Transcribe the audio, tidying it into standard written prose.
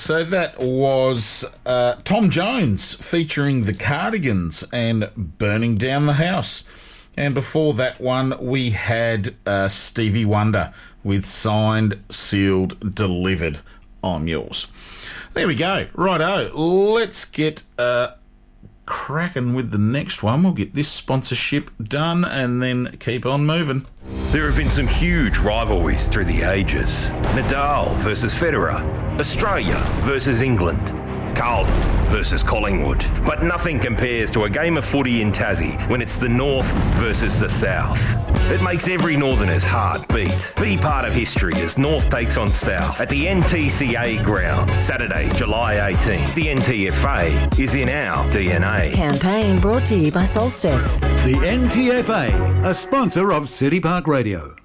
So that was Tom Jones featuring the Cardigans and Burning Down the House. And before that one, we had Stevie Wonder with Signed, Sealed, Delivered, I'm Yours. There we go. Righto, let's get cracking with the next one. We'll get this sponsorship done and then keep on moving. There have been some huge rivalries through the ages. Nadal versus Federer, Australia versus England, Carlton versus Collingwood. But nothing compares to a game of footy in Tassie when it's the North versus the South. It makes every Northerner's heart beat. Be part of history as North takes on South at the NTCA ground, Saturday, July 18th. The NTFA is in our DNA. Campaign brought to you by Solstice. The NTFA, a sponsor of City Park Radio.